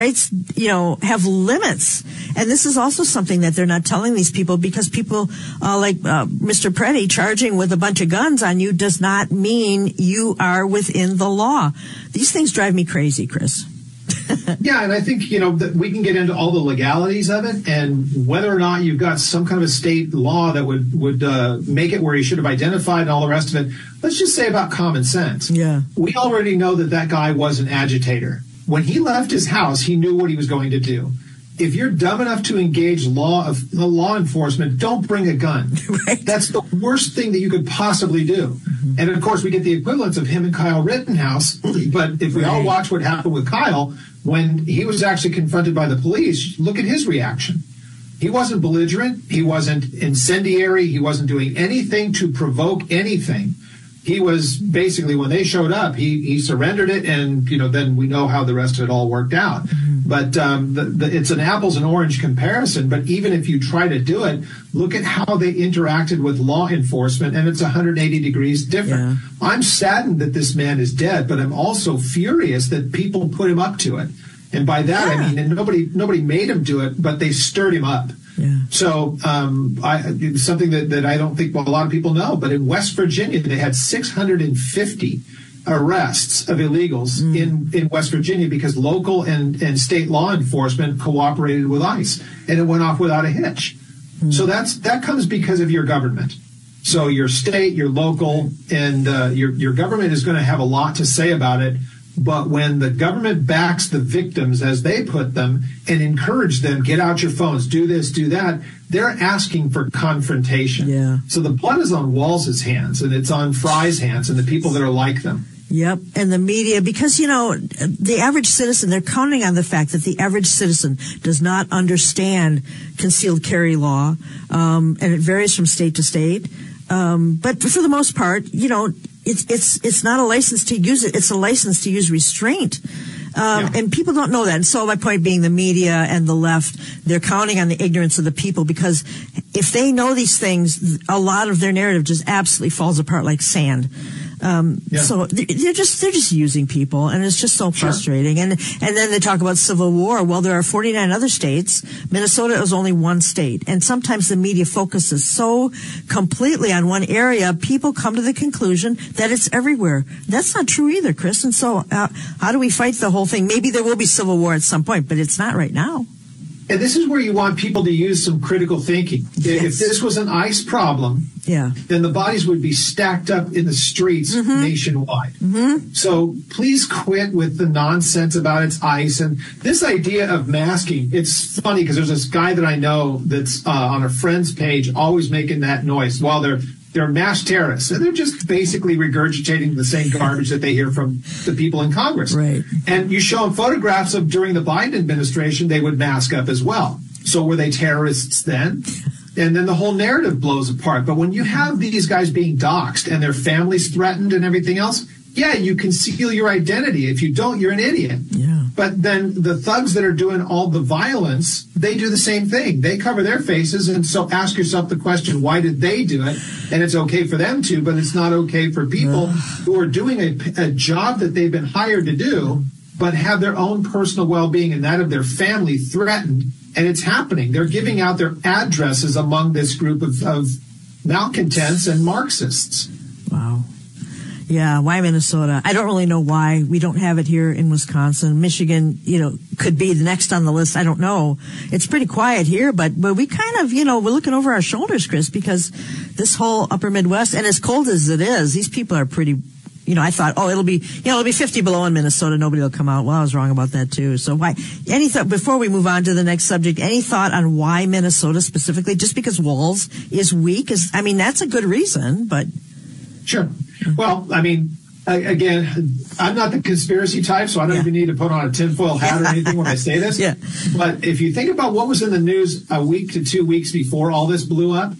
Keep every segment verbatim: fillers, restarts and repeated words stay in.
rights, you know, have limits. And this is also something that they're not telling these people, because people uh, like uh, Mister Preddy charging with a bunch of guns on you does not mean you are within the law. These things drive me crazy, Chris. Yeah, and I think, you know, that we can get into all the legalities of it and whether or not you've got some kind of a state law that would, would uh, make it where you should have identified and all the rest of it. Let's just say about common sense. Yeah. We already know that that guy was an agitator. When he left his house, he knew what he was going to do. If you're dumb enough to engage law of law enforcement, don't bring a gun. Right. That's the worst thing that you could possibly do. Mm-hmm. And of course, we get the equivalence of him and Kyle Rittenhouse. But if we right. all watch what happened with Kyle, when he was actually confronted by the police, look at his reaction. He wasn't belligerent. He wasn't incendiary. He wasn't doing anything to provoke anything. He was basically, when they showed up, he, he surrendered it, and, you know, then we know how the rest of it all worked out. Mm-hmm. But um, the, the, it's an apples and orange comparison. But even if you try to do it, look at how they interacted with law enforcement, and it's one hundred eighty degrees different. Yeah. I'm saddened that this man is dead, but I'm also furious that people put him up to it. And by that, yeah. I mean, and nobody nobody made him do it, but they stirred him up. Yeah. So um, I, it's something that, that I don't think a lot of people know, but in West Virginia, they had six hundred fifty arrests of illegals mm. in, in West Virginia because local and, and state law enforcement cooperated with ICE, and it went off without a hitch. Mm. So that's that comes because of your government. So your state, your local, and uh, your, your government is going to have a lot to say about it. But when the government backs the victims, as they put them, and encourage them, get out your phones, do this, do that, they're asking for confrontation. Yeah. So the blood is on Walz's hands, and it's on Fry's hands, and the people that are like them. Yep, and the media, because, you know, the average citizen, they're counting on the fact that the average citizen does not understand concealed carry law, um, and it varies from state to state. Um, but for the most part, you know, it's it's it's not a license to use it; it's a license to use restraint. Um, yeah. And people don't know that. And so my point being, the media and the left, they're counting on the ignorance of the people, because if they know these things, a lot of their narrative just absolutely falls apart like sand. Um, yeah. So they're just they're just using people, and it's just so frustrating. Sure. And and then they talk about civil war. Well, there are forty-nine other states. Minnesota is only one state, and sometimes the media focuses so completely on one area, people come to the conclusion that it's everywhere. That's not true either, Chris. And so, uh, how do we fight the whole thing? Maybe there will be civil war at some point, but it's not right now. And this is where you want people to use some critical thinking. Yes. If this was an ICE problem, yeah. then the bodies would be stacked up in the streets mm-hmm. nationwide. Mm-hmm. So please quit with the nonsense about it's ICE. And this idea of masking, it's funny because there's this guy that I know that's uh, on a friend's page always making that noise while they're They're mass terrorists, and they're just basically regurgitating the same garbage that they hear from the people in Congress. Right. And you show them photographs of during the Biden administration, they would mask up as well. So were they terrorists then? And then the whole narrative blows apart. But when you have these guys being doxxed and their families threatened and everything else, yeah, you conceal your identity. If you don't, you're an idiot. Yeah. But then the thugs that are doing all the violence, they do the same thing. They cover their faces. And so ask yourself the question, why did they do it? And it's okay for them to, but it's not okay for people who are doing a, a job that they've been hired to do, but have their own personal well-being and that of their family threatened. And it's happening. They're giving out their addresses among this group of, of malcontents and Marxists. Wow. Yeah, why Minnesota? I don't really know why. We don't have it here in Wisconsin. Michigan, you know, could be the next on the list. I don't know. It's pretty quiet here, but, but we kind of, you know, we're looking over our shoulders, Chris, because this whole upper Midwest, and as cold as it is, these people are pretty, you know, I thought, oh, it'll be, you know, it'll be fifty below in Minnesota. Nobody will come out. Well, I was wrong about that too. So why, any thought, before we move on to the next subject, any thought on why Minnesota specifically? Just because Walz is weak is, I mean, that's a good reason, but. Sure. Well, I mean, again, I'm not the conspiracy type, so I don't yeah. even need to put on a tinfoil hat or anything when I say this. Yeah. But if you think about what was in the news a week to two weeks before all this blew up,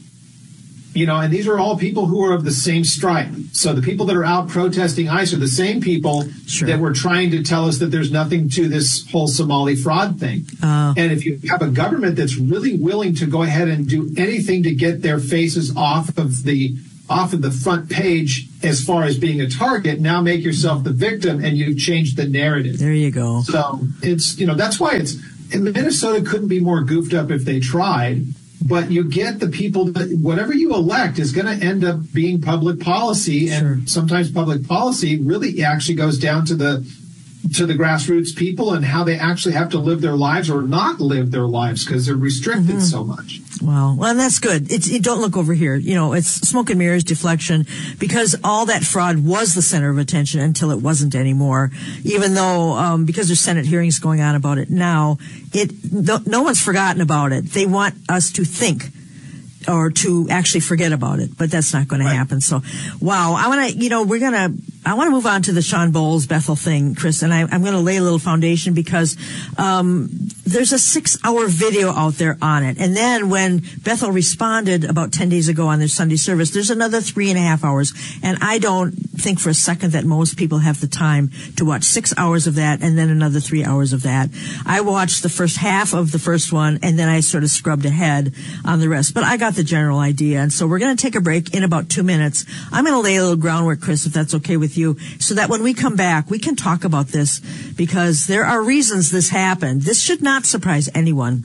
you know, and these are all people who are of the same stripe. So the people that are out protesting ICE are the same people sure. that were trying to tell us that there's nothing to this whole Somali fraud thing. Uh, and if you have a government that's really willing to go ahead and do anything to get their faces off of the often the front page as far as being a target. Now make yourself the victim, and you've changed the narrative. There you go. So it's, you know, that's why it's, Minnesota couldn't be more goofed up if they tried. But you get the people that whatever you elect is going to end up being public policy. And sure. sometimes public policy really actually goes down to the to the grassroots people and how they actually have to live their lives or not live their lives because they're restricted mm-hmm. so much. Wow. Well, and that's good. It's, it, don't look over here. You know, it's smoke and mirrors, deflection, because all that fraud was the center of attention until it wasn't anymore. Even though, um, because there's Senate hearings going on about it now, it, no, no one's forgotten about it. They want us to think or to actually forget about it, but that's not going right. to happen. So, wow. I want to, you know, we're going to, I want to move on to the Shawn Bolz Bethel thing, Chris, and I, I'm going to lay a little foundation because um there's a six-hour video out there on it. And then when Bethel responded about ten days ago on their Sunday service, there's another three and a half hours. And I don't think for a second that most people have the time to watch six hours of that and then another three hours of that. I watched the first half of the first one, and then I sort of scrubbed ahead on the rest. But I got the general idea. And so we're going to take a break in about two minutes. I'm going to lay a little groundwork, Chris, if that's okay with you, so that when we come back, we can talk about this because there are reasons this happened. This should not surprise anyone.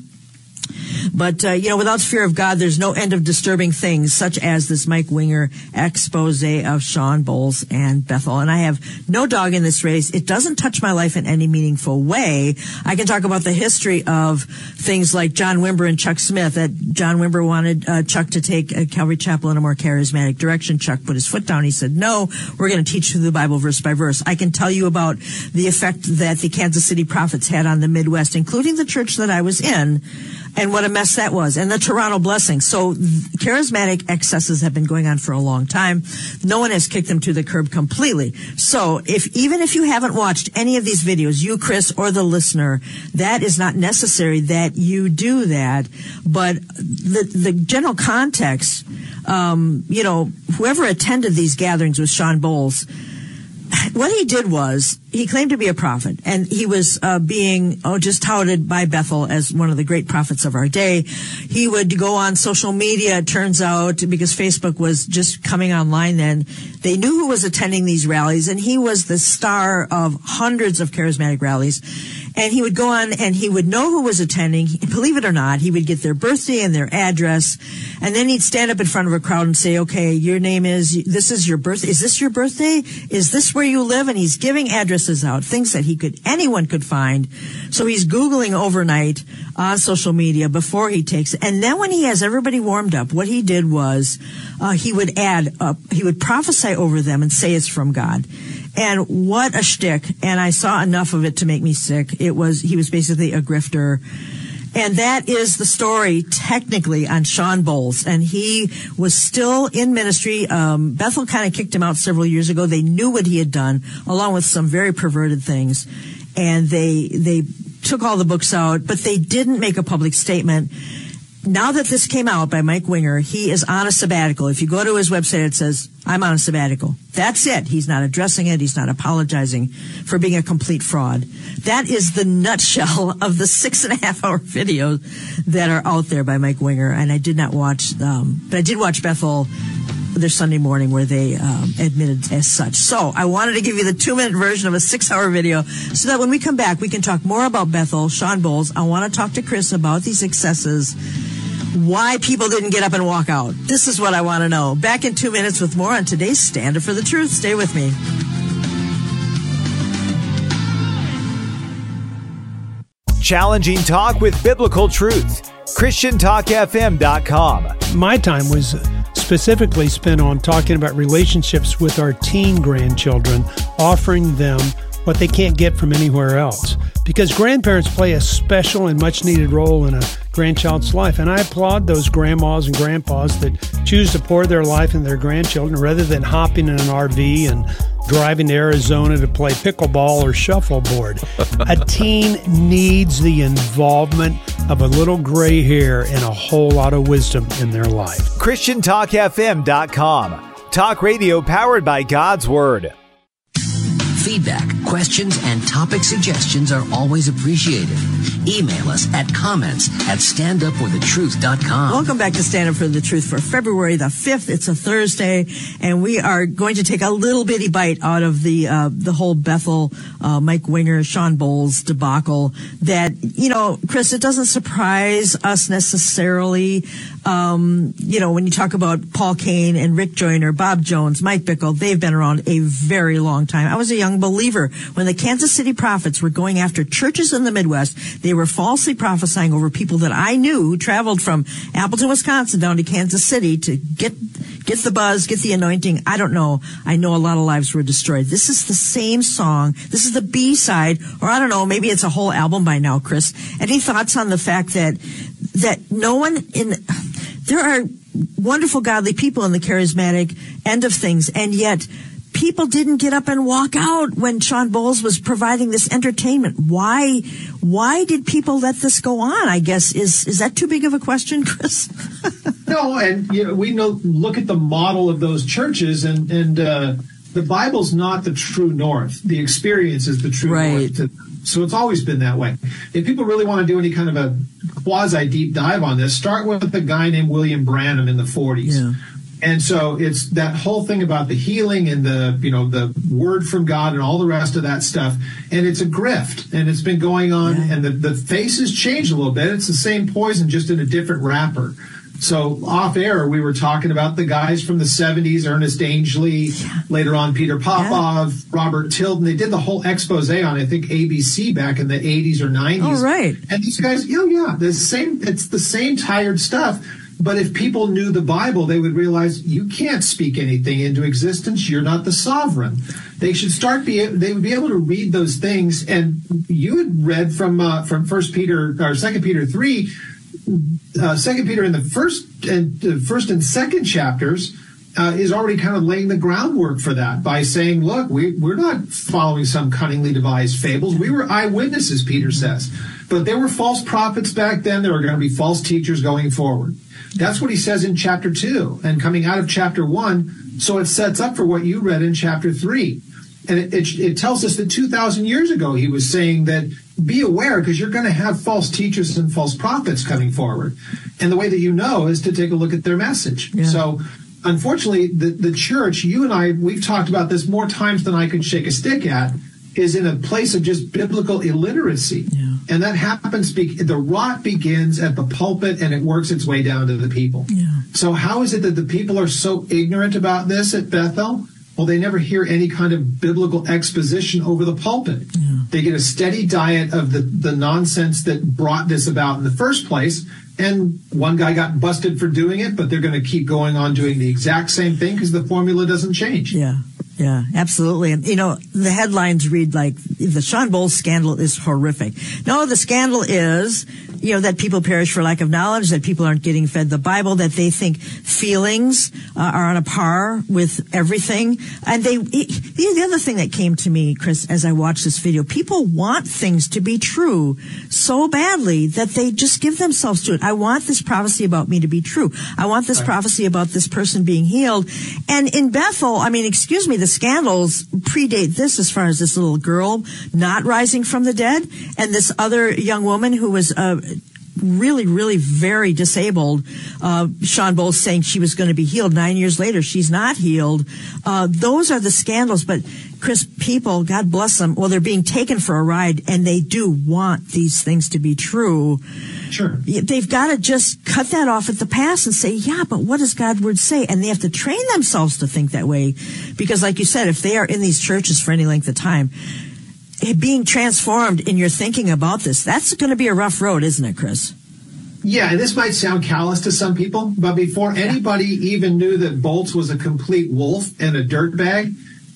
But, uh, you know, without fear of God, there's no end of disturbing things, such as this Mike Winger expose of Shawn Bolz and Bethel. And I have no dog in this race. It doesn't touch my life in any meaningful way. I can talk about the history of things like John Wimber and Chuck Smith, that John Wimber wanted uh, Chuck to take uh, Calvary Chapel in a more charismatic direction. Chuck put his foot down. He said, no, we're going to teach through the Bible verse by verse. I can tell you about the effect that the Kansas City Prophets had on the Midwest, including the church that I was in, and what a mess that was, and the Toronto Blessing. So charismatic excesses have been going on for a long time. No one has kicked them to the curb completely. So if even if you haven't watched any of these videos, you, Chris, or the listener, that is not necessary that you do that. But the the general context, um, you know, whoever attended these gatherings with Shawn Bolz, what he did was he claimed to be a prophet, and he was uh, being oh just touted by Bethel as one of the great prophets of our day. He would go on social media, it turns out, because Facebook was just coming online then. They knew who was attending these rallies, and he was the star of hundreds of charismatic rallies. And he would go on and he would know who was attending. Believe it or not, he would get their birthday and their address. And then he'd stand up in front of a crowd and say, okay, your name is, this is your birthday. Is this your birthday? Is this where you live? And he's giving addresses out, things that he could, anyone could find. So he's Googling overnight on social media before he takes it. And then when he has everybody warmed up, what he did was, uh, he would add up, he would prophesy over them and say it's from God. And what a shtick. And I saw enough of it to make me sick. It was, he was basically a grifter. And that is the story technically on Shawn Bolz. And he was still in ministry. Um, Bethel kind of kicked him out several years ago. They knew what he had done, along with some very perverted things. And they, they took all the books out, but they didn't make a public statement. Now that this came out by Mike Winger, he is on a sabbatical. If you go to his website, it says, I'm on a sabbatical. That's it. He's not addressing it. He's not apologizing for being a complete fraud. That is the nutshell of the six and a half hour videos that are out there by Mike Winger. And I did not watch, um, but I did watch Bethel their Sunday morning where they um, admitted as such. So I wanted to give you the two-minute version of a six-hour video so that when we come back, we can talk more about Bethel, Shawn Bolz. I want to talk to Chris about these excesses, why people didn't get up and walk out. This is what I want to know. Back in two minutes with more on today's Stand Up for the Truth. Stay with me. Challenging talk with biblical truth. Christian Talk F M dot com. My time was specifically spent on talking about relationships with our teen grandchildren, offering them what they can't get from anywhere else. Because grandparents play a special and much needed role in a grandchild's life. And I applaud those grandmas and grandpas that choose to pour their life in their grandchildren rather than hopping in an R V and driving to Arizona to play pickleball or shuffleboard. A teen needs the involvement of a little gray hair and a whole lot of wisdom in their life. Christian Talk F M dot com. Talk radio powered by God's Word. Feedback Questions and topic suggestions are always appreciated. Email us at comments at stand up for the truth dot com. Welcome back to Stand Up for the Truth for February the fifth. It's a Thursday, and we are going to take a little bitty bite out of the uh, the whole Bethel, uh, Mike Winger, Shawn Bolz debacle. That, you know, Chris, it doesn't surprise us necessarily. Um, you know, when you talk about Paul Cain and Rick Joyner, Bob Jones, Mike Bickle, they've been around a very long time. I was a young believer when the Kansas City prophets were going after churches in the Midwest. They were falsely prophesying over people that I knew who traveled from Appleton, Wisconsin down to Kansas City to get get the buzz, get the anointing. I don't know. I know a lot of lives were destroyed. This is the same song. This is the B-side, or I don't know, maybe it's a whole album by now, Chris. Any thoughts on the fact that that no one in... There are wonderful, godly people in the charismatic end of things, and yet people didn't get up and walk out when Shawn Bolz was providing this entertainment. Why? Why did people let this go on? I guess is is that too big of a question, Chris? No, and you know, we know. Look at the model of those churches, and and uh, the Bible's not the true north. The experience is the true right. north. So it's always been that way. If people really want to do any kind of a quasi deep dive on this, start with a guy named William Branham in the forties. Yeah. And so it's that whole thing about the healing and the, you know, the word from God and all the rest of that stuff. And it's a grift, and it's been going on, yeah. and the, the faces change a little bit. It's the same poison, just in a different wrapper. So off air, we were talking about the guys from the seventies, Ernest Angley, yeah. later on Peter Popov, yeah. Robert Tilden. They did the whole expose on, I think, A B C back in the eighties or nineties. Oh, right. And these guys, yeah, yeah, the same. It's the same tired stuff. But if people knew the Bible, they would realize you can't speak anything into existence. You're not the sovereign. They should start be. They would be able to read those things. And you had read from uh, from First Peter or Second Peter three. Uh, Second Peter in the first and uh, first and second chapters uh, is already kind of laying the groundwork for that by saying, look, we, we're not following some cunningly devised fables. We were eyewitnesses, Peter says. But there were false prophets back then. There are going to be false teachers going forward. That's what he says in chapter two and coming out of chapter one. So it sets up for what you read in chapter three. And it, it, it tells us that two thousand years ago, he was saying that be aware because you're going to have false teachers and false prophets coming forward. And the way that you know is to take a look at their message. Yeah. So unfortunately, the, the church, you and I, we've talked about this more times than I could shake a stick at, is in a place of just biblical illiteracy. Yeah. And that happens, be, the rot begins at the pulpit and it works its way down to the people. Yeah. So how is it that the people are so ignorant about this at Bethel? Well, they never hear any kind of biblical exposition over the pulpit. Yeah. They get a steady diet of the, the nonsense that brought this about in the first place. And one guy got busted for doing it, but they're going to keep going on doing the exact same thing because the formula doesn't change. Yeah. Yeah, absolutely. And, you know, the headlines read like, the Shawn Bolz scandal is horrific. No, the scandal is, you know, that people perish for lack of knowledge, that people aren't getting fed the Bible, that they think feelings uh, are on a par with everything. And they, it, the other thing that came to me, Chris, as I watched this video, people want things to be true so badly that they just give themselves to it. I want this prophecy about me to be true. I want this right. prophecy about this person being healed. And in Bethel, I mean, excuse me, the scandals predate this as far as this little girl not rising from the dead and this other young woman who was uh, really, really very disabled. Uh, Shawn Bolz saying she was going to be healed. Nine years later, she's not healed. Uh, those are the scandals. But, Chris, people, God bless them, well, they're being taken for a ride, and they do want these things to be true. Sure. They've got to just cut that off at the pass and say, yeah, but what does God's word say? And they have to train themselves to think that way. Because, like you said, if they are in these churches for any length of time, being transformed in your thinking about this, that's going to be a rough road, isn't it, Chris? Yeah, and this might sound callous to some people, but before anybody even knew that Bolz was a complete wolf and a dirtbag,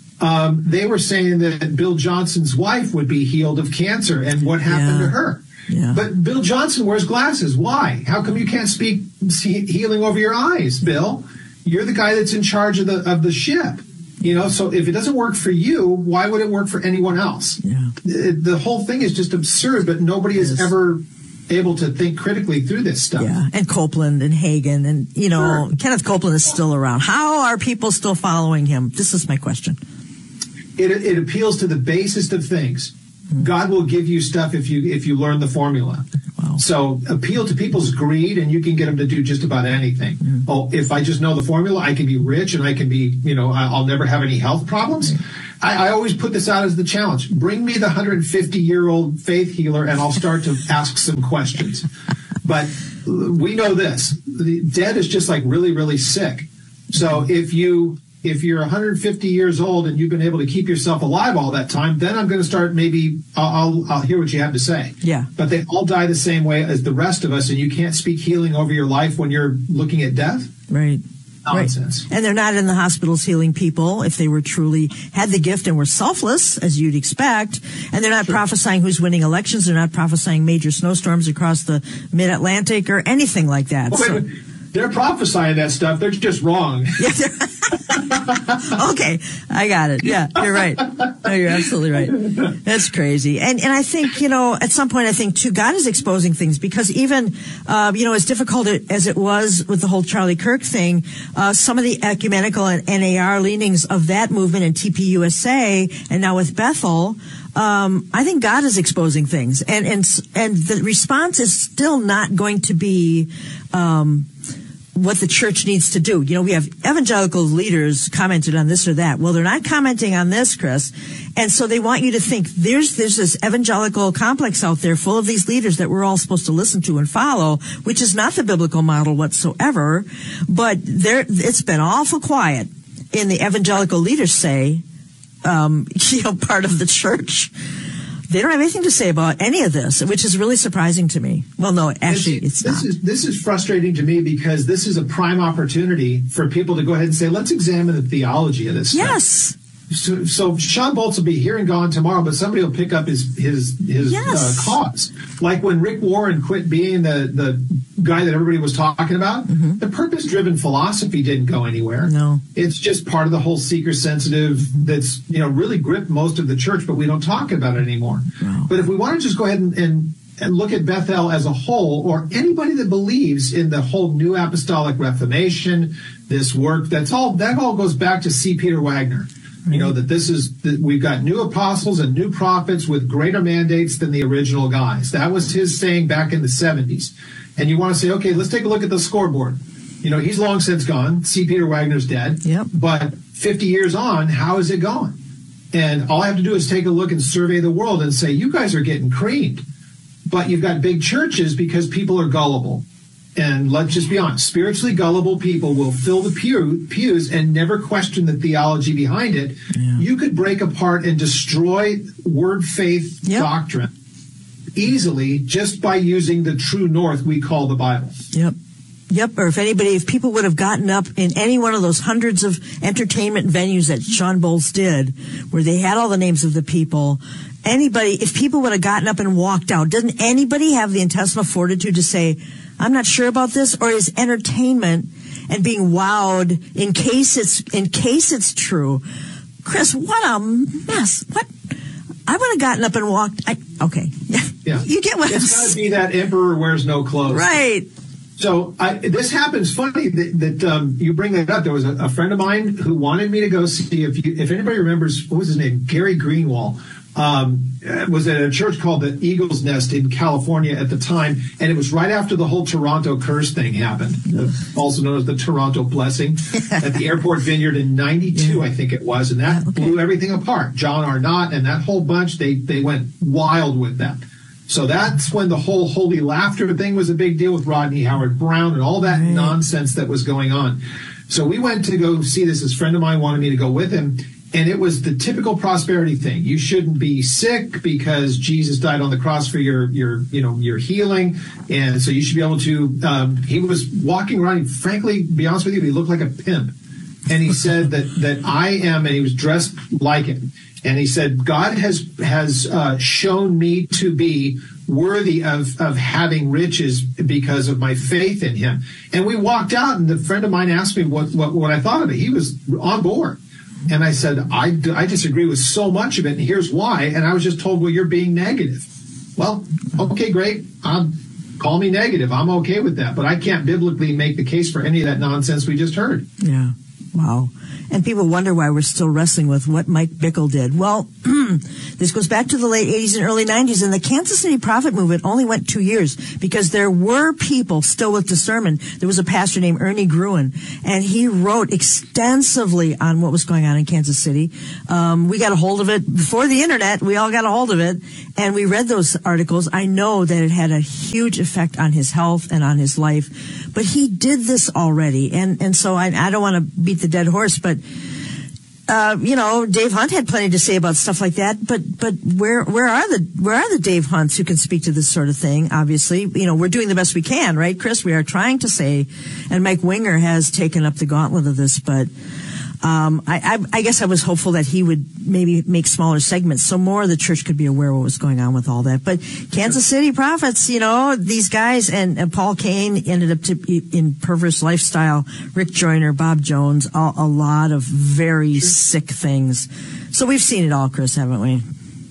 um, they were saying that Bill Johnson's wife would be healed of cancer, and what happened yeah. to her. Yeah. But Bill Johnson wears glasses. Why? How come you can't speak healing over your eyes, Bill? You're the guy that's in charge of the of the ship. You know, so if it doesn't work for you, why would it work for anyone else? Yeah. The, the whole thing is just absurd, but nobody is yes. ever able to think critically through this stuff. Yeah, and Copeland and Hagen and, you know, sure. Kenneth Copeland is still around. How are people still following him? This is my question. it, it appeals to the basest of things. God will give you stuff if you if you learn the formula. Wow. So appeal to people's greed, and you can get them to do just about anything. Mm. Oh, if I just know the formula, I can be rich, and I can be, you know, I'll never have any health problems. Mm. I, I always put this out as the challenge. Bring me the one hundred fifty-year-old faith healer, and I'll start to ask some questions. But we know this. The dead is just like really, really sick. So if you... If you're one hundred fifty years old and you've been able to keep yourself alive all that time, then I'm going to start maybe I'll, I'll, I'll hear what you have to say. Yeah. But they all die the same way as the rest of us, and you can't speak healing over your life when you're looking at death. Right. Nonsense. Right. And they're not in the hospitals healing people if they were truly had the gift and were selfless, as you'd expect. And they're not sure. prophesying who's winning elections. They're not prophesying major snowstorms across the mid-Atlantic or anything like that. Well, so. wait, wait. They're prophesying that stuff. They're just wrong. Okay, I got it. Yeah, you're right. No, you're absolutely right. That's crazy. And and I think, you know, at some point, I think, too, God is exposing things because even, uh, you know, as difficult as it was with the whole Charlie Kirk thing, uh, some of the ecumenical and N A R leanings of that movement and T P U S A and now with Bethel, um, I think God is exposing things. And, and, and the response is still not going to be, um, what the church needs to do. You know, we have evangelical leaders commented on this or that. Well, they're not commenting on this, Chris. And so they want you to think there's, there's this evangelical complex out there full of these leaders that we're all supposed to listen to and follow, which is not the biblical model whatsoever. But there, it's been awful quiet in the evangelical leaders say, um, you know, part of the church. They don't have anything to say about any of this, which is really surprising to me. Well, no, actually, this, it's not. This is, this is frustrating to me because this is a prime opportunity for people to go ahead and say, let's examine the theology of this yes. stuff. So, so Shawn Bolz will be here and gone tomorrow, but somebody will pick up his his his yes. uh, cause. Like when Rick Warren quit being the, the guy that everybody was talking about, mm-hmm. the purpose-driven philosophy didn't go anywhere. No. It's just part of the whole seeker-sensitive that's, you know, really gripped most of the church, but we don't talk about it anymore. No. But if we want to just go ahead and, and and look at Bethel as a whole, or anybody that believes in the whole New Apostolic Reformation, this work, that's all that all goes back to C. Peter Wagner. You know, that this is, that we've got new apostles and new prophets with greater mandates than the original guys. That was his saying back in the seventies. And you want to say, okay, let's take a look at the scoreboard. You know, he's long since gone. C. Peter Wagner's dead. Yep. But fifty years on, how is it going? And all I have to do is take a look and survey the world and say, you guys are getting creamed. But you've got big churches because people are gullible. And let's just be honest, spiritually gullible people will fill the pew, pews and never question the theology behind it. Yeah. You could break apart and destroy word faith yep. doctrine easily just by using the true north we call the Bible. Yep. Yep. Or if anybody, if people would have gotten up in any one of those hundreds of entertainment venues that Shawn Bolz did, where they had all the names of the people, anybody, if people would have gotten up and walked out, doesn't anybody have the intestinal fortitude to say, I'm not sure about this, or is entertainment and being wowed in case it's in case it's true? Chris, what a mess! What I would have gotten up and walked. I, okay, yeah, you get what it's I'm got to be that emperor wears no clothes, right? So I, this happens. Funny that, that um, you bring that up. There was a, a friend of mine who wanted me to go see if you, if anybody remembers, what was his name? Gary Greenwald. Um, was at a church called the Eagle's Nest in California at the time, and it was right after the whole Toronto curse thing happened, uh, also known as the Toronto blessing, at the Airport Vineyard in ninety-two, yeah. I think it was, and that okay. blew everything apart. John Arnott and that whole bunch, they they went wild with that. So that's when the whole holy laughter thing was a big deal with Rodney Howard-Browne and all that right. nonsense that was going on. So we went to go see this. This friend of mine wanted me to go with him. And it was the typical prosperity thing. You shouldn't be sick because Jesus died on the cross for your, your, you know, your healing. And so you should be able to, um, he was walking around. Frankly, to be honest with you, he looked like a pimp. And he said that, that I am, and he was dressed like it. And he said, God has, has, uh, shown me to be worthy of, of having riches because of my faith in him. And we walked out, and the friend of mine asked me what, what, what I thought of it. He was on board. And I said, I, I disagree with so much of it, and here's why. And I was just told, well, you're being negative. Well, okay, great. Um, call me negative. I'm okay with that. But I can't biblically make the case for any of that nonsense we just heard. Yeah. Wow. And people wonder why we're still wrestling with what Mike Bickle did. Well, this goes back to the late eighties and early nineties, and the Kansas City Prophet movement only went two years because there were people still with discernment. There was a pastor named Ernie Gruen, and he wrote extensively on what was going on in Kansas City. Um, we got a hold of it before the internet. We all got a hold of it, and we read those articles. I know that it had a huge effect on his health and on his life, but he did this already, and, and so I, I don't want to beat the dead horse, but Uh, you know, Dave Hunt had plenty to say about stuff like that, but but where where are the where are the Dave Hunts who can speak to this sort of thing? Obviously, you know, we're doing the best we can, right, Chris? We are trying to say, and Mike Winger has taken up the gauntlet of this, but um, I, I, I guess I was hopeful that he would maybe make smaller segments so more of the church could be aware of what was going on with all that. But Kansas City Prophets, you know, these guys, and, and Paul Cain ended up to be in Perverse Lifestyle, Rick Joyner, Bob Jones, a, a lot of very sick things. So we've seen it all, Chris, haven't we?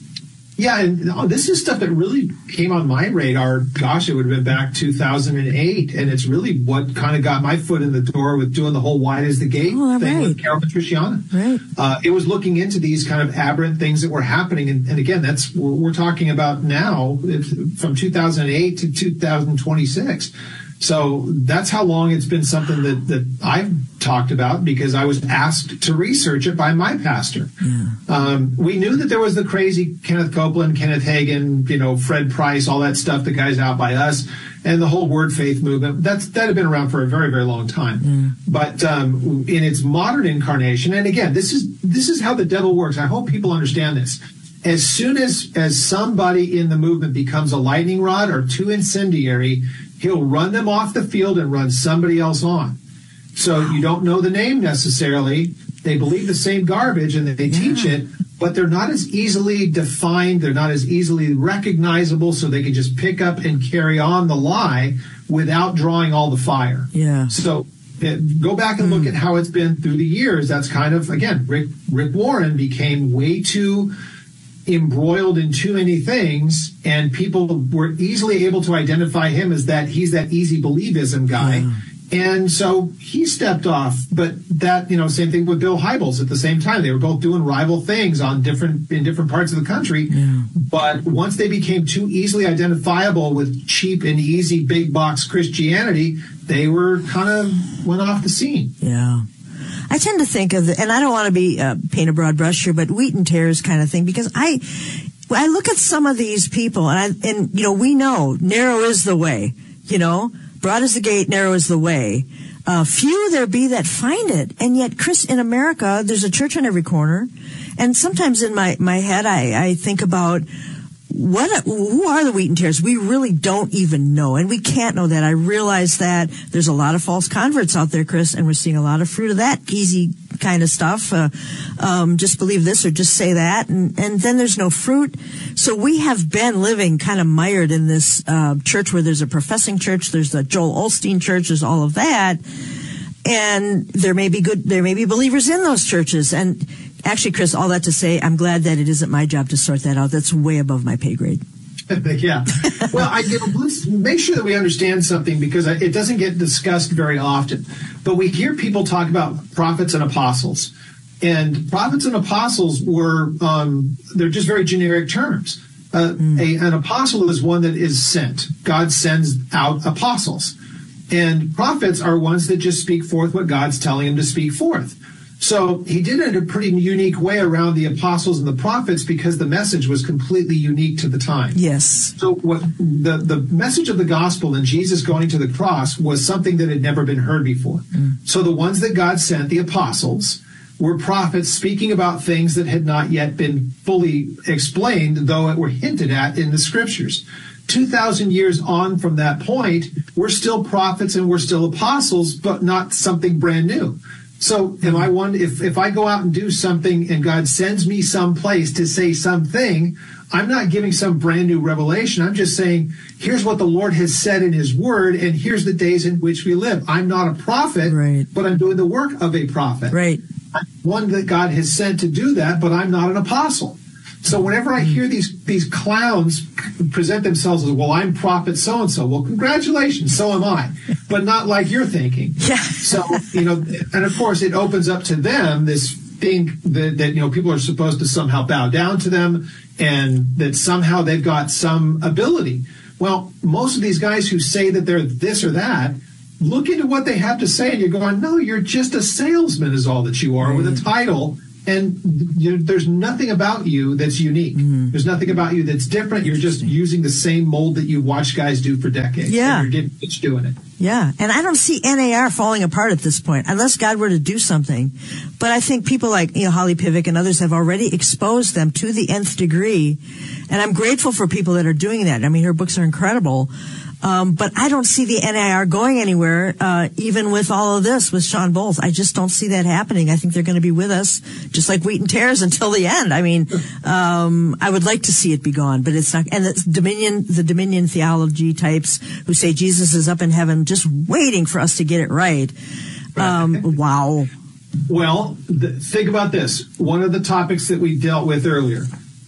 Yeah, and this is stuff that really came on my radar. Gosh, it would have been back two thousand eight, and it's really what kind of got my foot in the door with doing the whole "Wide as the Gate" oh, thing right. with Carol Patriciana. Right. Uh, it was looking into these kind of aberrant things that were happening, and, and again, that's we're, we're talking about now from two thousand eight to two thousand twenty-six. So that's how long it's been something that, that I've talked about because I was asked to research it by my pastor. Yeah. Um, we knew that there was the crazy Kenneth Copeland, Kenneth Hagin, you know, Fred Price, all that stuff, the guys out by us, and the whole Word Faith movement. That's that had been around for a very, very long time. Mm. But um, in its modern incarnation, and again, this is this is how the devil works. I hope people understand this. As soon as as somebody in the movement becomes a lightning rod or too incendiary, he'll run them off the field and run somebody else on. So you don't know the name necessarily. They believe the same garbage and they teach yeah. it, but they're not as easily defined. They're not as easily recognizable, so they can just pick up and carry on the lie without drawing all the fire. Yeah. So it, go back and look mm. at how it's been through the years. That's kind of, again, Rick, Rick Warren became way too embroiled in too many things, and people were easily able to identify him as that he's that easy believism guy. Yeah. And so he stepped off. But that, you know, same thing with Bill Hybels at the same time. They were both doing rival things on different in different parts of the country. Yeah. But once they became too easily identifiable with cheap and easy big box Christianity, they were kind of went off the scene. Yeah. I tend to think of the, and I don't want to be uh, paint a broad brush here, but wheat and tares kind of thing, because I, I look at some of these people, and I, and you know, we know narrow is the way, you know, broad is the gate, narrow is the way. Uh, few there be that find it, and yet, Chris, in America, there's a church on every corner, and sometimes in my my head, I I think about. What, who are the wheat and tares? We really don't even know, and we can't know that. I realize that there's a lot of false converts out there, Chris, and we're seeing a lot of fruit of that easy kind of stuff. Uh, um, just believe this or just say that, and, and then there's no fruit. So we have been living kind of mired in this uh, church where there's a professing church, there's the Joel Osteen church, there's all of that, and there may be good, there may be believers in those churches, and actually, Chris, all that to say, I'm glad that it isn't my job to sort that out. That's way above my pay grade. Yeah. Well, I, you know, let's make sure that we understand something, because it doesn't get discussed very often. But we hear people talk about prophets and apostles. And prophets and apostles were, um, they're just very generic terms. Uh, mm. a, an apostle is one that is sent. God sends out apostles. And prophets are ones that just speak forth what God's telling them to speak forth. So he did it in a pretty unique way around the apostles and the prophets, because the message was completely unique to the time. Yes. So what the, the message of the gospel and Jesus going to the cross was something that had never been heard before. Mm. So the ones that God sent, the apostles, were prophets speaking about things that had not yet been fully explained, though it were hinted at in the scriptures. two thousand years on from that point, we're still prophets and we're still apostles, but not something brand new. So am I one, if, if I go out and do something and God sends me someplace to say something, I'm not giving some brand new revelation. I'm just saying, here's what the Lord has said in his word, and here's the days in which we live. I'm not a prophet, right. but I'm doing the work of a prophet. Right. I'm one that God has sent to do that, but I'm not an apostle. So whenever I hear these these clowns present themselves as, well, I'm prophet so-and-so, well, congratulations, so am I. But not like you're thinking. Yeah. So, you know, and of course it opens up to them this thing that, that, you know, people are supposed to somehow bow down to them and that somehow they've got some ability. Well, most of these guys who say that they're this or that, look into what they have to say and you're going, no, you're just a salesman is all that you are, right, with a title. And you know, there's nothing about you that's unique. Mm. There's nothing about you that's different. You're just using the same mold that you watch guys do for decades. Yeah. And you're getting it's doing it. Yeah. And I don't see N A R falling apart at this point, unless God were to do something. But I think people like, you know, Holly Pivec and others have already exposed them to the nth degree. And I'm grateful for people that are doing that. I mean, her books are incredible. Um, but I don't see the N A R going anywhere, uh, even with all of this with Shawn Bolz. I just don't see that happening. I think they're going to be with us just like wheat and tares until the end. I mean, um, I would like to see it be gone, but it's not. And it's Dominion, the Dominion theology types who say Jesus is up in heaven just waiting for us to get it right. Um, wow. Well, the, think about this. One of the topics that we dealt with earlier,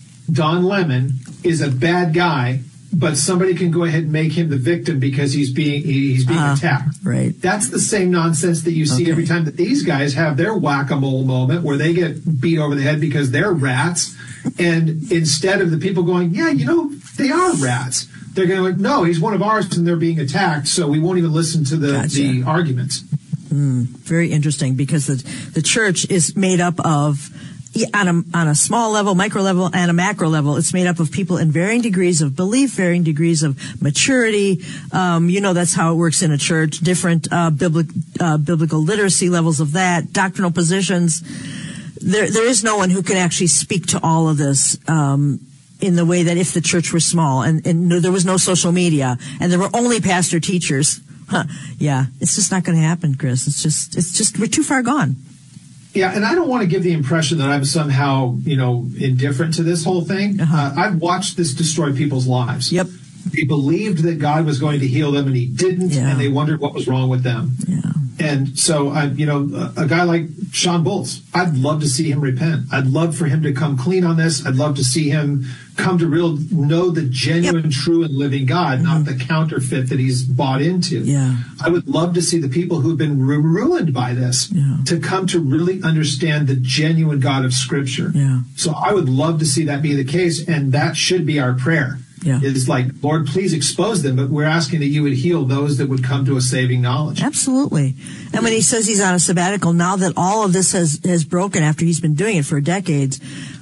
Don Lemon is a bad guy, but somebody can go ahead and make him the victim because he's being he's being uh, attacked. Right. That's the same nonsense that you see okay. every time that these guys have their whack-a-mole moment where they get beat over the head because they're rats. And instead of the people going, yeah, you know, they are rats, they're going, no, he's one of ours and they're being attacked, so we won't even listen to the, gotcha. the arguments. Mm, very interesting, because the the church is made up of, on a, on a small level, micro level, and a macro level, it's made up of people in varying degrees of belief, varying degrees of maturity. Um, you know, that's how it works in a church. Different uh, biblic, uh, biblical literacy levels of that, doctrinal positions. There, there is no one who can actually speak to all of this um, in the way that if the church were small and, and no, there was no social media and there were only pastor teachers. Huh, yeah, it's just not going to happen, Chris. It's just, it's just, we're too far gone. Yeah, and I don't want to give the impression that I'm somehow, you know, indifferent to this whole thing. Uh-huh. Uh, I've watched this destroy people's lives. Yep. They believed that God was going to heal them, and he didn't, yeah. and they wondered what was wrong with them. Yeah. And so, I, you know, a, a guy like Shawn Bolz, I'd love to see him repent. I'd love for him to come clean on this. I'd love to see him come to real know the genuine, yep. true, and living God, mm-hmm. not the counterfeit that he's bought into. Yeah. I would love to see the people who've been ru- ruined by this yeah. to come to really understand the genuine God of Scripture. Yeah. So I would love to see that be the case, and that should be our prayer. Yeah. It's like, Lord, please expose them, but we're asking that you would heal those that would come to a saving knowledge. Absolutely. And when he says he's on a sabbatical, now that all of this has, has broken after he's been doing it for decades,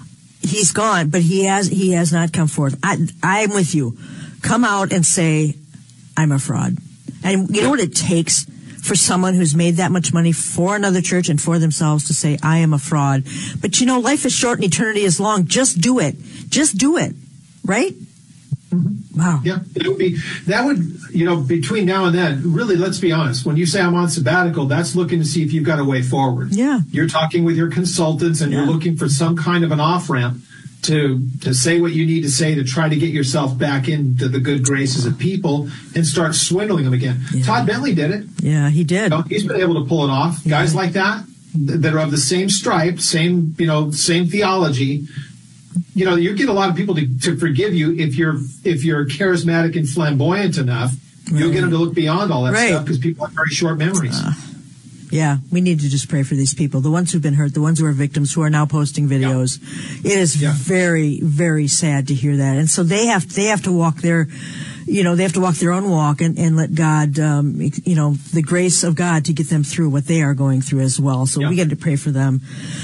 he's gone, but he has he has not come forth. I, I'm with you. Come out and say, I'm a fraud. And you know what it takes for someone who's made that much money for another church and for themselves to say, I am a fraud. But you know, life is short and eternity is long. Just do it. Just do it. Right? Mm-hmm. Wow. Yeah, it would be, that would, you know, between now and then, really, let's be honest. When you say I'm on sabbatical, that's looking to see if you've got a way forward. Yeah. You're talking with your consultants and yeah. you're looking for some kind of an off-ramp to, to say what you need to say to try to get yourself back into the good graces of people and start swindling them again. Yeah. Todd Bentley did it. Yeah, he did. You know, he's been able to pull it off. Yeah. Guys like that, that are of the same stripe, same, you know, same theology. You know, you get a lot of people to, to forgive you if you're if you're charismatic and flamboyant enough. Right. You'll get them to look beyond all that right. stuff because people have very short memories. Uh, yeah, we need to just pray for these people, the ones who've been hurt, the ones who are victims, who are now posting videos. Yeah. It is yeah. very, very sad to hear that, and so they have they have to walk their. You know, they have to walk their own walk and, and let God, um, you know, the grace of God to get them through what they are going through as well. So yeah. we get to pray for them.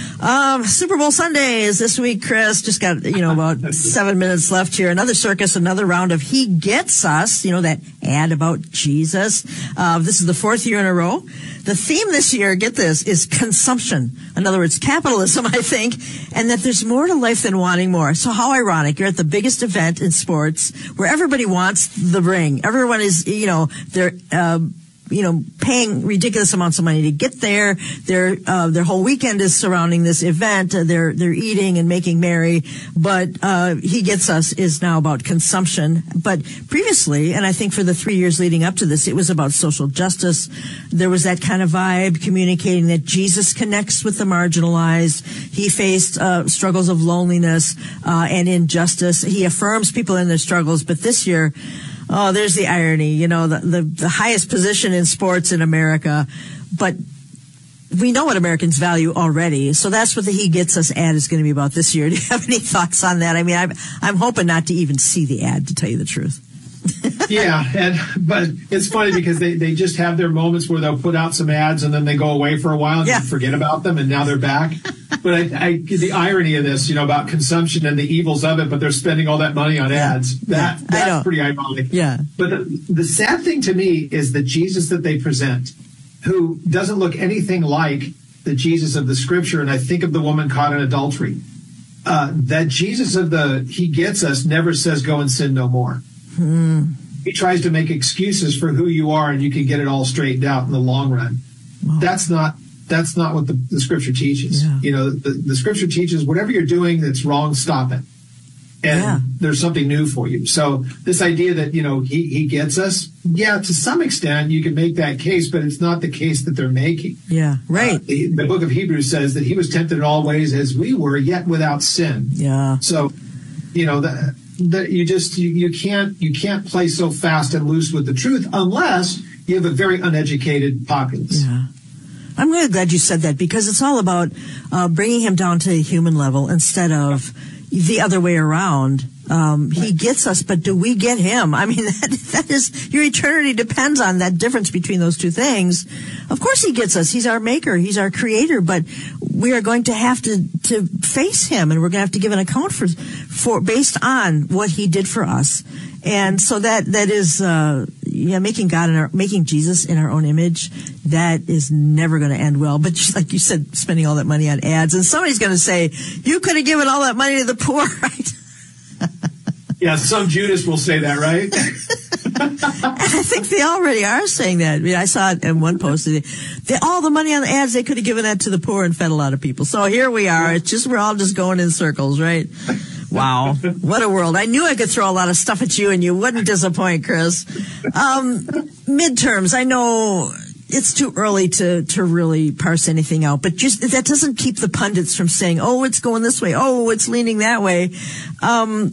Um, Super Bowl Sunday is this week, Chris. Just got, you know, about seven minutes left here. Another circus, another round of He Gets Us, you know, that ad about Jesus. Uh, this is the fourth year in a row. The theme this year, get this, is consumption. In other words, capitalism, I think, and that there's more to life than wanting more. So how ironic. You're at the biggest event in sports where everybody wants the ring. Everyone is, you know, they're, um, you know, paying ridiculous amounts of money to get there. Their uh, their whole weekend is surrounding this event. Uh, they're they're eating and making merry. But uh, He Gets Us is now about consumption. But previously, and I think for the three years leading up to this, it was about social justice. There was that kind of vibe, communicating that Jesus connects with the marginalized. He faced uh, struggles of loneliness uh, and injustice. He affirms people in their struggles. But this year, oh, there's the irony, you know, the, the, the highest position in sports in America, but we know what Americans value already. So that's what the He Gets Us ad is going to be about this year. Do you have any thoughts on that? I mean, I'm, I'm hoping not to even see the ad, to tell you the truth. Yeah, and but it's funny because they, they just have their moments where they'll put out some ads and then they go away for a while and yeah. you forget about them, and now they're back. But I, I the irony of this, you know, about consumption and the evils of it, but they're spending all that money on ads. That yeah, that's pretty ironic. Yeah. But the, the sad thing to me is the Jesus that they present, who doesn't look anything like the Jesus of the Scripture. And I think of the woman caught in adultery. Uh, that Jesus of the He Gets Us never says, "Go and sin no more." Hmm. He tries to make excuses for who you are, and you can get it all straightened out in the long run. Wow. That's not that's not what the, the Scripture teaches. Yeah. You know, the, the Scripture teaches whatever you're doing that's wrong, stop it. And yeah. there's something new for you. So this idea that, you know, he, he gets us, yeah, to some extent you can make that case, but it's not the case that they're making. Yeah, right. Uh, the, the book of Hebrews says that he was tempted in all ways as we were, yet without sin. Yeah. So, you know, that that you just you, you can't you can't play so fast and loose with the truth unless you have a very uneducated populace. Yeah. I'm really glad you said that, because it's all about uh, bringing him down to a human level instead of the other way around. Um, he gets us, but do we get him? I mean, that, that is, your eternity depends on that difference between those two things. Of course he gets us. He's our maker. He's our creator, but we are going to have to, to face him, and we're going to have to give an account for, for, based on what he did for us. And so that, that is, uh, yeah, making God in our, making Jesus in our own image, that is never going to end well. But just like you said, spending all that money on ads, and somebody's going to say, you could have given all that money to the poor, right? Yeah, some Judas will say that, right? I think they already are saying that. I mean, I saw it in one post. They, they, all the money on the ads, they could have given that to the poor and fed a lot of people. So here we are. It's just, we're all just going in circles, right? Wow. What a world. I knew I could throw a lot of stuff at you and you wouldn't disappoint, Chris. Um, midterms, I know it's too early to, to really parse anything out, but just that doesn't keep the pundits from saying, oh, it's going this way. Oh, it's leaning that way. Um,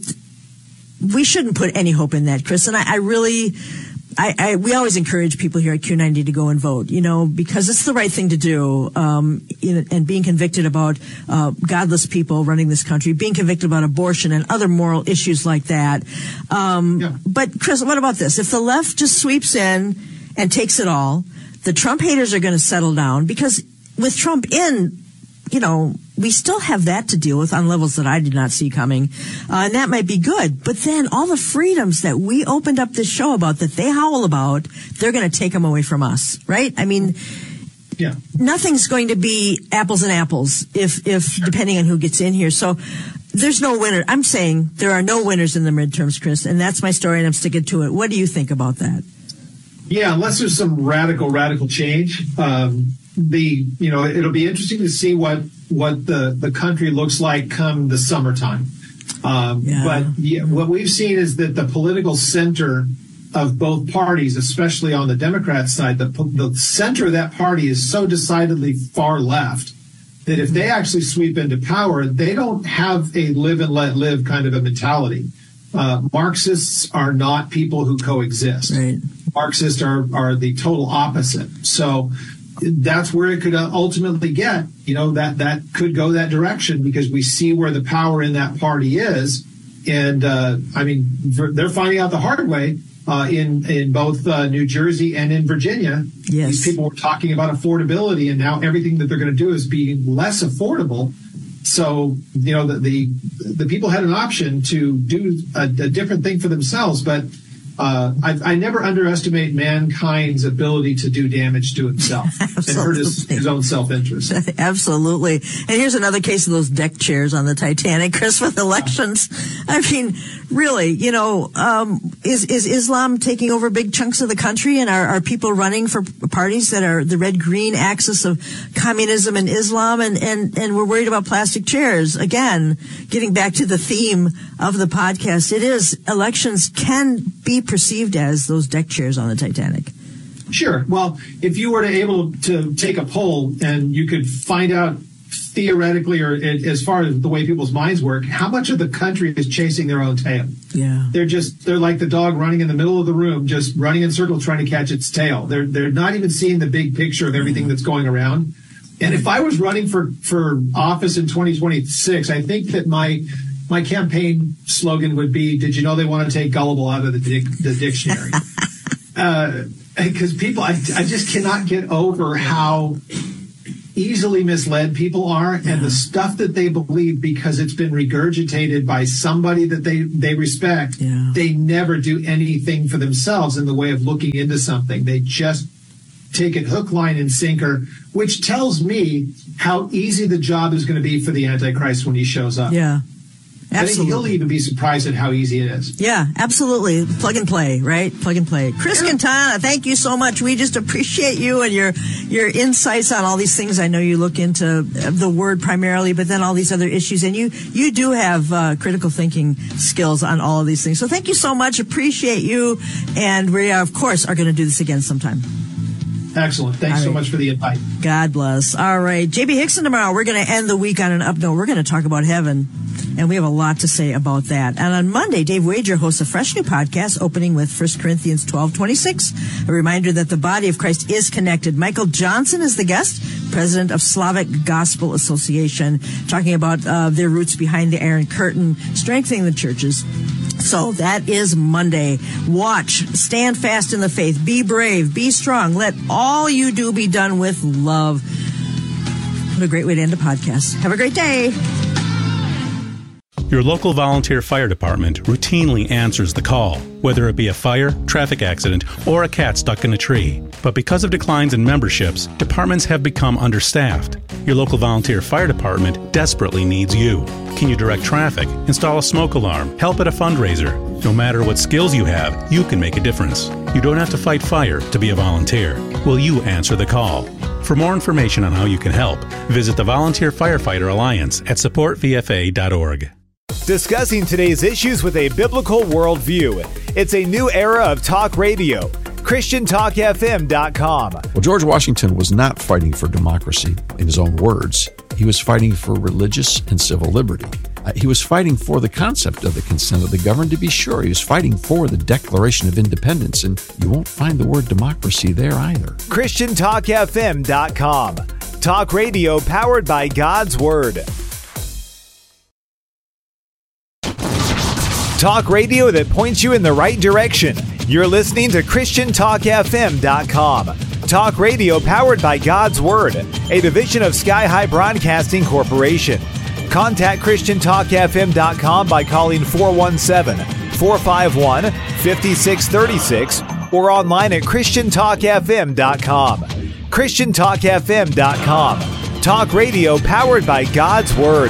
we shouldn't put any hope in that, Chris. And I, I really, I, I, we always encourage people here at Q ninety to go and vote, you know, because it's the right thing to do. Um, in, and being convicted about, uh, godless people running this country, being convicted about abortion and other moral issues like that. Um, yeah. But Chris, what about this? If the left just sweeps in and takes it all, the Trump haters are going to settle down, because with Trump in, you know, we still have that to deal with on levels that I did not see coming. Uh, and that might be good. But then all the freedoms that we opened up this show about, that they howl about, they're going to take them away from us, right? I mean, yeah, nothing's going to be apples and apples if, if sure. depending on who gets in here. So there's no winner. I'm saying there are no winners in the midterms, Chris, and that's my story, and I'm sticking to it. What do you think about that? Yeah, unless there's some radical, radical change, um, the you know it'll be interesting to see what what the, the country looks like come the summertime. Um, yeah. But yeah, what we've seen is that the political center of both parties, especially on the Democrat side, the the center of that party is so decidedly far left that if they actually sweep into power, they don't have a live and let live kind of a mentality. Uh, Marxists are not people who coexist. Right. Marxists are, are the total opposite. So that's where it could ultimately get, you know, that, that could go that direction, because we see where the power in that party is. And, uh, I mean, they're finding out the hard way, uh, in, in both, uh, New Jersey and in Virginia. Yes. These people were talking about affordability, and now everything that they're going to do is be less affordable. So, you know, the, the, the people had an option to do a, a different thing for themselves, but uh, I, I never underestimate mankind's ability to do damage to himself and hurt his, his own self-interest. Absolutely. And here's another case of those deck chairs on the Titanic, Chris, with elections. I mean, really, you know, um, is, is Islam taking over big chunks of the country, and are, are people running for parties that are the red-green axis of communism and Islam, and, and, and we're worried about plastic chairs? Again, getting back to the theme of the podcast, it is elections can be perceived as those deck chairs on the Titanic. Sure. Well, if you were to able to take a poll and you could find out theoretically, or as far as the way people's minds work, how much of the country is chasing their own tail? Yeah. They're just, they're like the dog running in the middle of the room, just running in circles trying to catch its tail. They're, they're not even seeing the big picture of everything that's going around. And if I was running for, for office in twenty twenty-six, I think that my, my campaign slogan would be, did you know they want to take gullible out of the, dic- the dictionary? uh, because people, I, I just cannot get over how easily misled people are, and the stuff that they believe because it's been regurgitated by somebody that they, they respect. Yeah. They never do anything for themselves in the way of looking into something. They just take it hook, line, and sinker, which tells me how easy the job is going to be for the Antichrist when he shows up. Yeah. I think he'll Absolutely. even be surprised at how easy it is. Yeah, absolutely. Plug and play, right? Plug and play. Chris Quintana, thank you so much. We just appreciate you and your your insights on all these things. I know you look into the word primarily, but then all these other issues. And you, you do have uh, critical thinking skills on all of these things. So thank you so much. Appreciate you. And we, of course, are going to do this again sometime. Excellent. Thanks All so right. much for the invite. God bless. All right. J B Hickson tomorrow. We're going to end the week on an up note. We're going to talk about heaven, and we have a lot to say about that. And on Monday, Dave Wager hosts a fresh new podcast opening with First Corinthians twelve twenty-six. A reminder that the body of Christ is connected. Michael Johnson is the guest, president of Slavic Gospel Association, talking about uh, their roots behind the Iron Curtain, strengthening the churches. So that is Monday. Watch, stand fast in the faith, be brave, be strong. Let all you do be done with love. What a great way to end a podcast. Have a great day. Your local volunteer fire department routinely answers the call, whether it be a fire, traffic accident, or a cat stuck in a tree. But because of declines in memberships, departments have become understaffed. Your local volunteer fire department desperately needs you. Can you direct traffic, install a smoke alarm, help at a fundraiser? No matter what skills you have, you can make a difference. You don't have to fight fire to be a volunteer. Will you answer the call? For more information on how you can help, visit the Volunteer Firefighter Alliance at support v f a dot org. Discussing today's issues with a biblical worldview. It's a new era of talk radio. Christian Talk F M dot com. Well, George Washington was not fighting for democracy in his own words. He was fighting for religious and civil liberty. Uh, he was fighting for the concept of the consent of the governed, to be sure. He was fighting for the Declaration of Independence, and you won't find the word democracy there either. Christian Talk F M dot com. Talk radio powered by God's Word. Talk radio that points you in the right direction. You're listening to Christian Talk F M dot com. Talk radio powered by God's Word, a division of Sky High Broadcasting Corporation. Contact Christian Talk F M dot com by calling four one seven, four five one, five six three six or online at Christian Talk F M dot com. Christian Talk F M dot com. Talk radio powered by God's Word.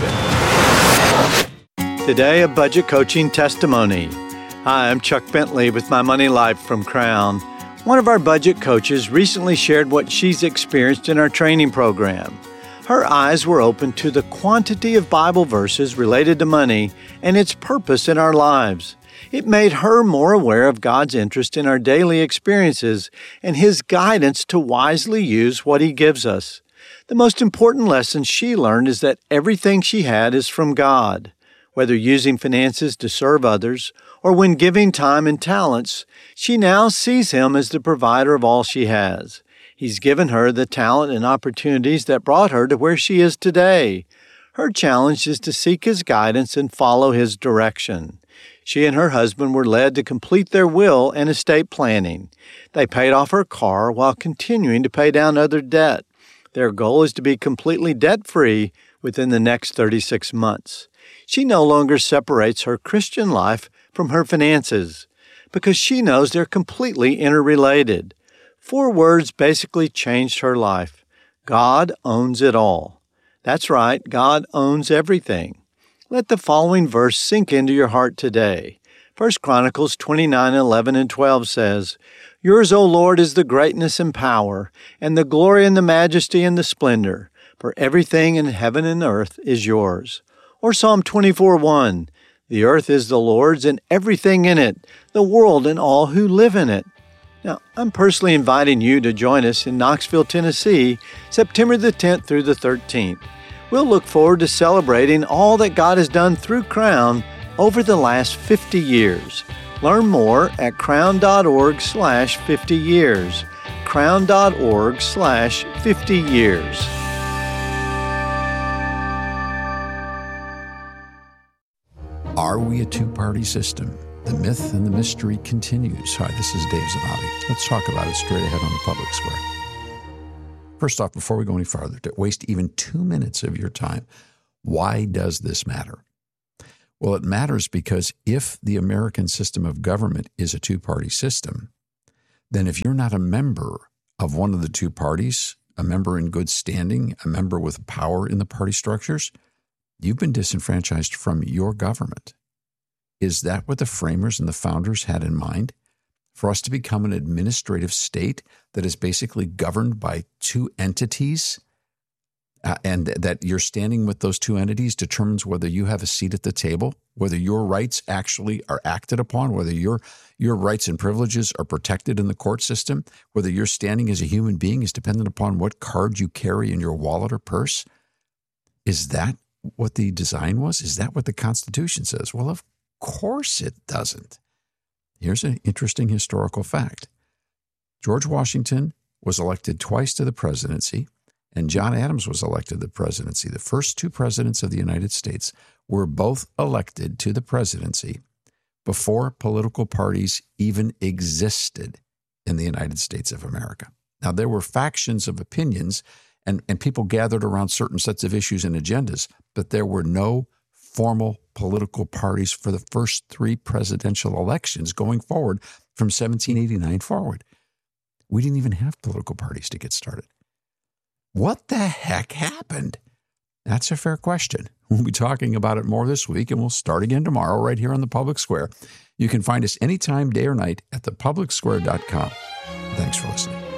Today, a budget coaching testimony. Hi, I'm Chuck Bentley with My Money Life from Crown. One of our budget coaches recently shared what she's experienced in our training program. Her eyes were opened to the quantity of Bible verses related to money and its purpose in our lives. It made her more aware of God's interest in our daily experiences and His guidance to wisely use what He gives us. The most important lesson she learned is that everything she had is from God. Whether using finances to serve others or when giving time and talents, she now sees Him as the provider of all she has. He's given her the talent and opportunities that brought her to where she is today. Her challenge is to seek His guidance and follow His direction. She and her husband were led to complete their will and estate planning. They paid off her car while continuing to pay down other debt. Their goal is to be completely debt-free within the next thirty-six months. She no longer separates her Christian life from her finances. because she knows they're completely interrelated. Four words basically changed her life. God owns it all. That's right, God owns everything. Let the following verse sink into your heart today. First Chronicles twenty-nine, eleven and twelve says, Yours, O Lord, is the greatness and power, and the glory and the majesty and the splendor, for everything in heaven and earth is yours. Or Psalm twenty-four, one, The earth is the Lord's and everything in it, the world and all who live in it. Now, I'm personally inviting you to join us in Knoxville, Tennessee, September the tenth through the thirteenth. We'll look forward to celebrating all that God has done through Crown over the last fifty years. Learn more at crown.org slash 50 years. crown.org slash 50 years. Are we a two-party system? The myth and the mystery continues. Hi, this is Dave Zanotti. Let's talk about it straight ahead on the Public Square. First off, before we go any farther, to waste even two minutes of your time, why does this matter? Well, it matters because if the American system of government is a two-party system, then if you're not a member of one of the two parties, a member in good standing, a member with power in the party structures, you've been disenfranchised from your government. Is that what the framers and the founders had in mind? For us to become an administrative state that is basically governed by two entities, uh, and that you're standing with those two entities determines whether you have a seat at the table, whether your rights actually are acted upon, whether your your rights and privileges are protected in the court system, whether your standing as a human being is dependent upon what card you carry in your wallet or purse? Is that what the design was? Is that what the Constitution says? Well, of course it doesn't. Here's an interesting historical fact. George Washington was elected twice to the presidency, and John Adams was elected to the presidency. The first two presidents of the United States were both elected to the presidency before political parties even existed in the United States of America. Now, there were factions of opinions, and, and people gathered around certain sets of issues and agendas, but there were no formal political parties for the first three presidential elections going forward from seventeen eighty-nine forward. We didn't even have political parties to get started. What the heck happened? That's a fair question. We'll be talking about it more this week, and we'll start again tomorrow right here on the Public Square. You can find us anytime, day or night, at the public square dot com. Thanks for listening.